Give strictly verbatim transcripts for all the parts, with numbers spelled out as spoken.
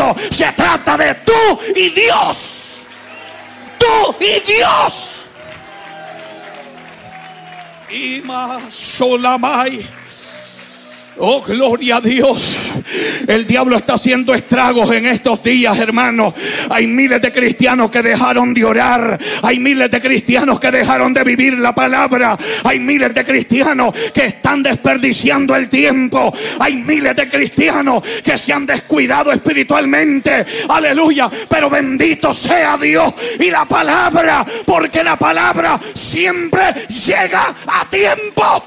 esto se trata de tú y Dios. Tú y Dios. Y más solamai. Oh, gloria a Dios. El diablo está haciendo estragos en estos días, hermanos. Hay miles de cristianos que dejaron de orar. Hay miles de cristianos que dejaron de vivir la palabra. Hay miles de cristianos que están desperdiciando el tiempo. Hay miles de cristianos que se han descuidado espiritualmente. Aleluya. Pero bendito sea Dios y la palabra, porque la palabra siempre llega a tiempo.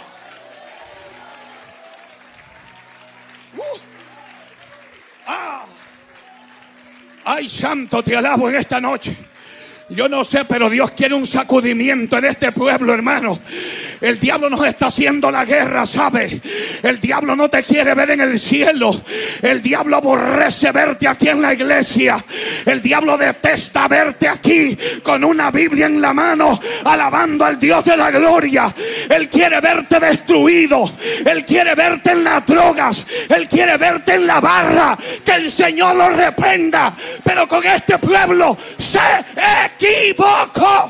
Ah. Ay, santo, te alabo en esta noche. Yo no sé, pero Dios quiere un sacudimiento en este pueblo, hermano. El diablo nos está haciendo la guerra, ¿sabe? El diablo no te quiere ver en el cielo. El diablo aborrece verte aquí en la iglesia. El diablo detesta verte aquí con una Biblia en la mano, alabando al Dios de la gloria. Él quiere verte destruido. Él quiere verte en las drogas. Él quiere verte en la barra. Que el Señor lo reprenda. Pero con este pueblo se equivocó.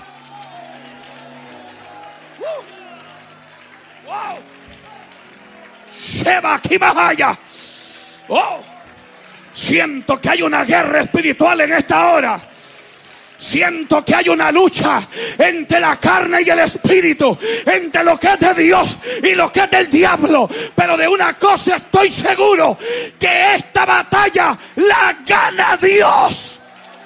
Wow. Sheba Kibahaya. Oh, siento que hay una guerra espiritual en esta hora. Siento que hay una lucha entre la carne y el espíritu, entre lo que es de Dios y lo que es del diablo. Pero de una cosa estoy seguro, que esta batalla la gana Dios.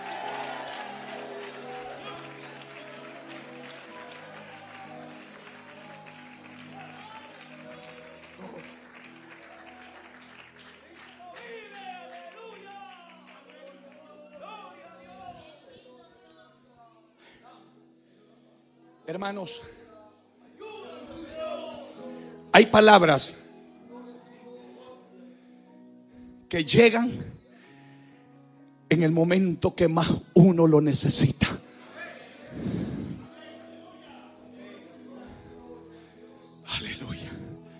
Hermanos, hay palabras que llegan en el momento que más uno lo necesita. Aleluya.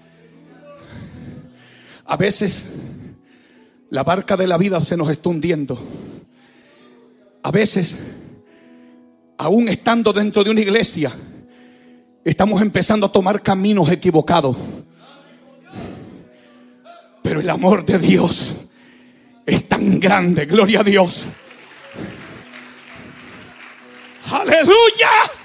A veces la barca de la vida se nos está hundiendo. A veces, aún estando dentro de una iglesia, estamos empezando a tomar caminos equivocados. Pero el amor de Dios es tan grande, gloria a Dios. Aleluya.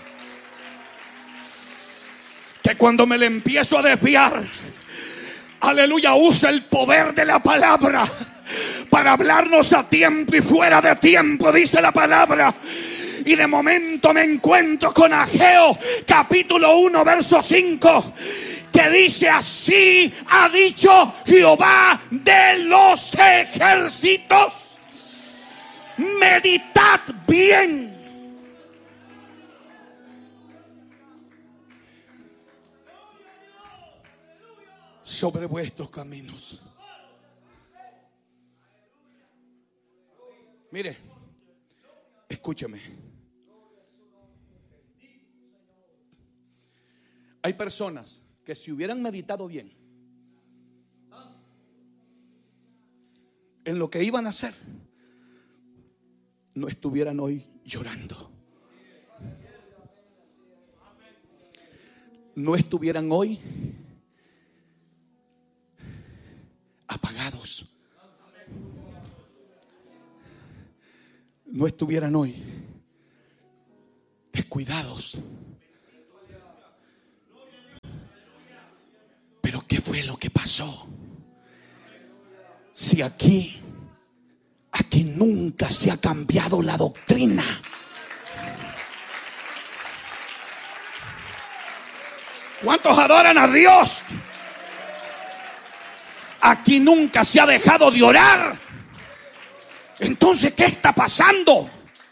Que cuando me le empiezo a desviar, aleluya, usa el poder de la palabra para hablarnos a tiempo y fuera de tiempo, dice la palabra. Y de momento me encuentro con Ageo capítulo uno verso cinco, que dice: así ha dicho Jehová de los ejércitos, meditad bien. Sobre vuestros caminos. Mire, escúcheme. Hay personas que si hubieran meditado bien en lo que iban a hacer, no estuvieran hoy llorando. No estuvieran hoy apagados. No estuvieran hoy descuidados. Pero ¿qué fue lo que pasó? Si aquí, aquí nunca se ha cambiado la doctrina. ¿Cuántos adoran a Dios? Aquí nunca se ha dejado de orar. Entonces, ¿qué está pasando?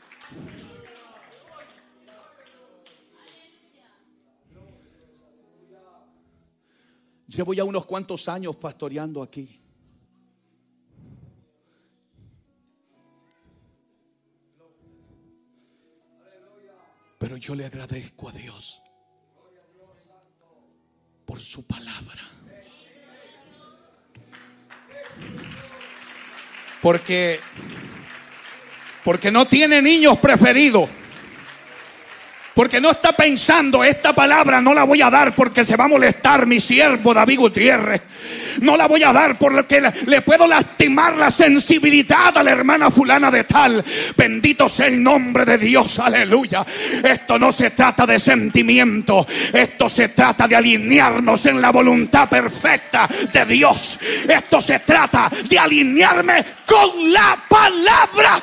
Llevo ya unos cuantos años pastoreando aquí. Pero yo le agradezco a Dios por su palabra. Porque Porque no tiene niños preferidos. Porque no está pensando, esta palabra no la voy a dar porque se va a molestar mi siervo David Gutiérrez. No la voy a dar porque le, le puedo lastimar la sensibilidad a la hermana fulana de tal. Bendito sea el nombre de Dios, aleluya. Esto no se trata de sentimiento. Esto se trata de alinearnos en la voluntad perfecta de Dios. Esto se trata de alinearme con la palabra.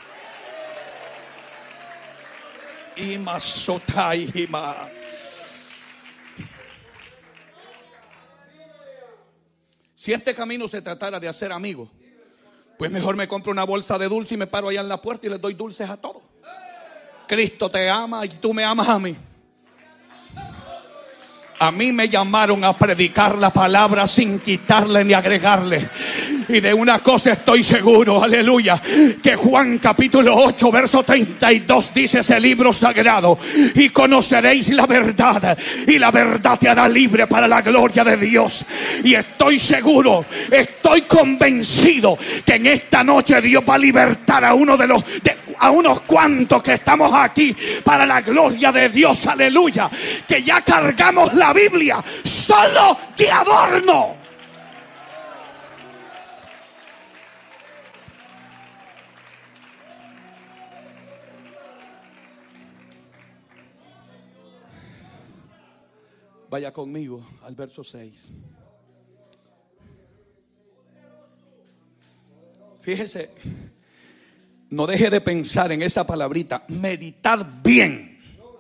Ima sotai ima. Si este camino se tratara de hacer amigos, pues mejor me compro una bolsa de dulce y me paro allá en la puerta y les doy dulces a todos. Cristo te ama y tú me amas a mí. A mí me llamaron a predicar la palabra sin quitarle ni agregarle. Y de una cosa estoy seguro, aleluya, que Juan capítulo ocho verso treinta y dos dice ese libro sagrado: y conoceréis la verdad, y la verdad te hará libre para la gloria de Dios. Y estoy seguro, estoy convencido que en esta noche Dios va a libertar a uno de los de, a unos cuantos que estamos aquí para la gloria de Dios, aleluya, que ya cargamos la Biblia solo de adorno. Vaya conmigo al verso seis. Fíjese, no deje de pensar en esa palabrita, meditar bien.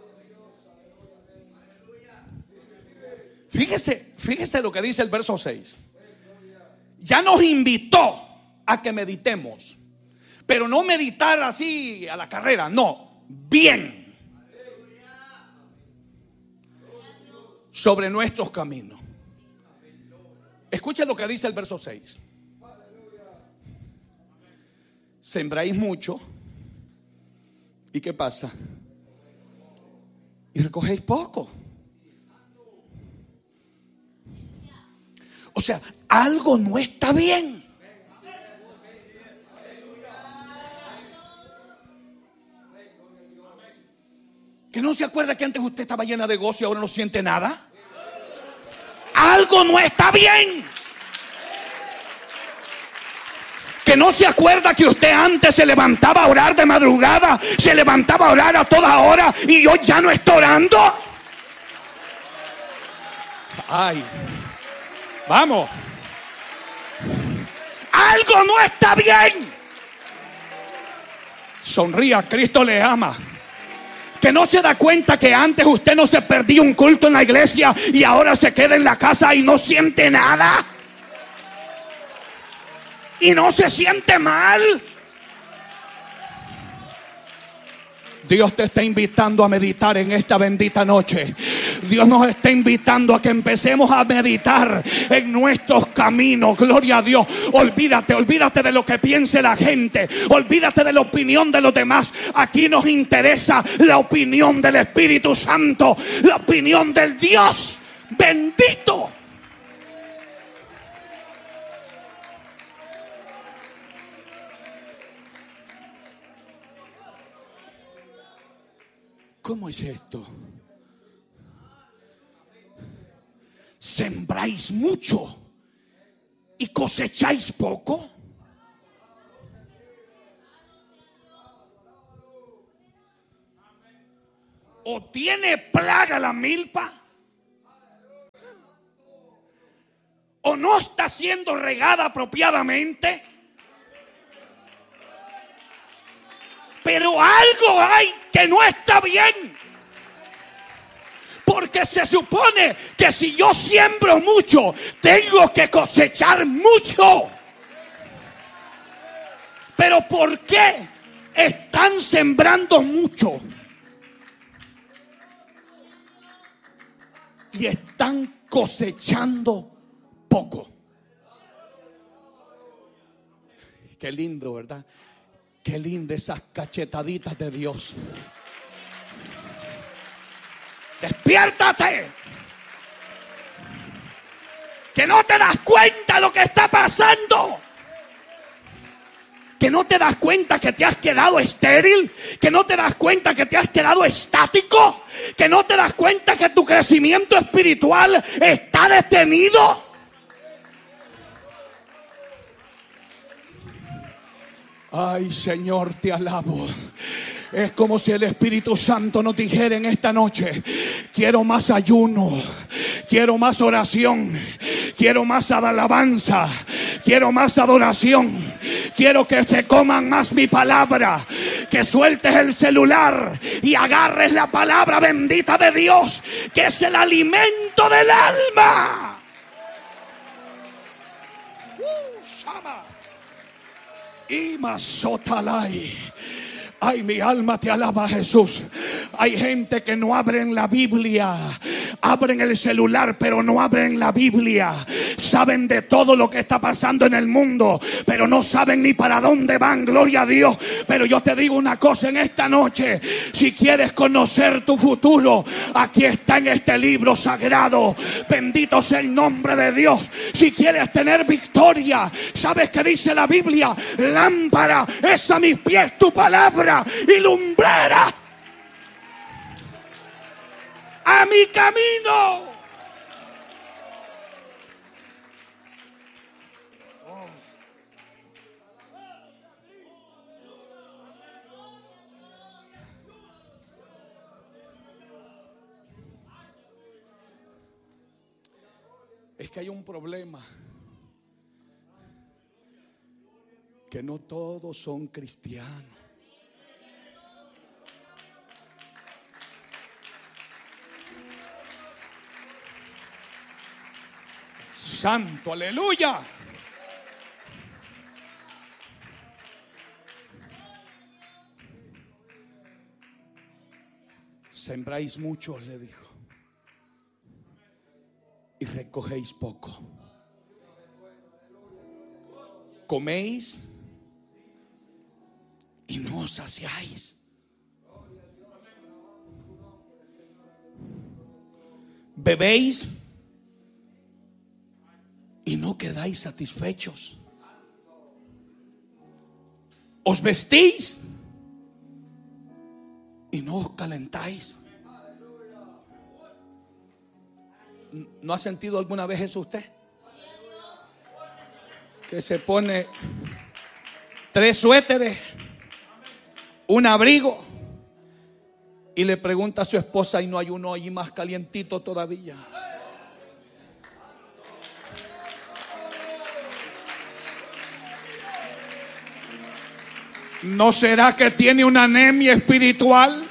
Fíjese, fíjese lo que dice el verso seis. Ya nos invitó a que meditemos, pero no meditar así a la carrera, no, bien. Sobre nuestros caminos. Escuchen lo que dice el verso seis. Sembráis mucho. ¿Y qué pasa? Y recogéis poco. O sea, algo no está bien. ¿Que no se acuerda que antes usted estaba llena de gozo y ahora no siente nada? Algo no está bien. ¿Que no se acuerda que usted antes se levantaba a orar de madrugada, se levantaba a orar a toda hora y hoy ya no está orando? Ay, vamos. Algo no está bien. Sonría, Cristo le ama. Que no se da cuenta que antes usted no se perdía un culto en la iglesia y ahora se queda en la casa y no siente nada. Y no se siente mal. Dios te está invitando a meditar en esta bendita noche. Dios nos está invitando a que empecemos a meditar en nuestros caminos. Gloria a Dios. Olvídate, olvídate de lo que piense la gente. Olvídate de la opinión de los demás. Aquí nos interesa la opinión del Espíritu Santo. La opinión del Dios bendito. ¿Cómo es esto? ¿Sembráis mucho y cosecháis poco? ¿O tiene plaga la milpa? ¿O no está siendo regada apropiadamente? Pero algo hay que no está bien. Porque se supone que si yo siembro mucho, tengo que cosechar mucho. Pero ¿por qué están sembrando mucho y están cosechando poco? Qué lindo, ¿verdad? Qué lindas esas cachetaditas de Dios. Despiértate. Que no te das cuenta de lo que está pasando. que no te das cuenta que te has quedado estéril, que no te das cuenta que te has quedado estático, que no te das cuenta que tu crecimiento espiritual está detenido. Ay, Señor, te alabo. Es como si el Espíritu Santo nos dijera en esta noche: quiero más ayuno, quiero más oración, quiero más alabanza, quiero más adoración, quiero que se coman más mi palabra, que sueltes el celular y agarres la palabra bendita de Dios, que es el alimento del alma. Uh, Shama. Y Masotalai. Ay, mi alma te alaba, Jesús. Hay gente que no abren la Biblia, abren el celular pero no abren la Biblia. Saben de todo lo que está pasando en el mundo, pero no saben ni para dónde van, gloria a Dios. Pero yo te digo una cosa en esta noche: si quieres conocer tu futuro, aquí está en este libro sagrado. Bendito sea el nombre de Dios. Si quieres tener victoria, ¿sabes qué dice la Biblia? Lámpara es a mis pies tu palabra y lumbrera a mi camino. Oh. Es que hay un problema, que no todos son cristianos. Santo, aleluya. Sembráis mucho, le dijo, y recogéis poco. Coméis y no os saciáis. Bebéis y no quedáis satisfechos. Os vestís y no os calentáis. ¿No ha sentido alguna vez eso usted? Que se pone tres suéteres, un abrigo, y le pregunta a su esposa: y no hay uno allí más calientito todavía. ¿No será que tiene una anemia espiritual?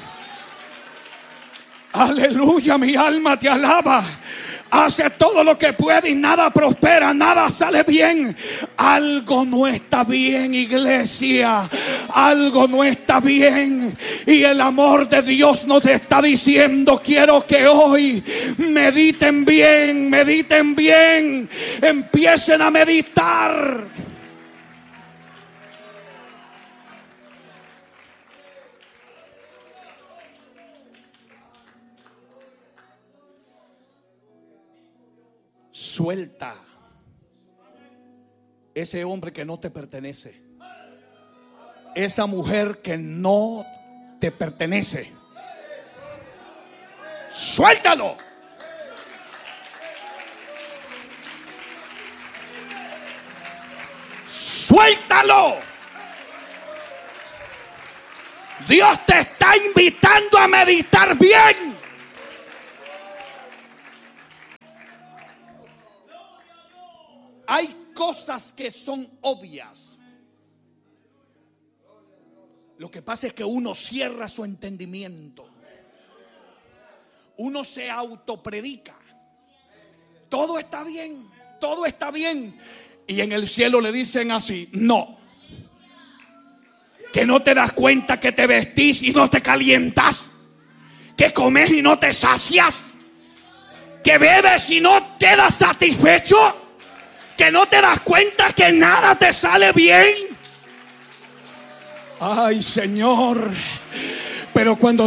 Aleluya, mi alma te alaba. Hace todo lo que puede y nada prospera, nada sale bien. Algo no está bien, iglesia. Algo no está bien. Y el amor de Dios nos está diciendo: quiero que hoy mediten bien, mediten bien. Empiecen a meditar. Suelta ese hombre que no te pertenece, esa mujer que no te pertenece. Suéltalo. Suéltalo. Dios te está invitando a meditar bien. Hay cosas que son obvias. Lo que pasa es que uno cierra su entendimiento. Uno se autopredica. Todo está bien, todo está bien. Y en el cielo le dicen así: no. Que no te das cuenta que te vestís y no te calientas. Que comes y no te sacias. Que bebes y no quedas satisfecho. Que no te das cuenta que nada te sale bien. Ay, Señor. Pero cuando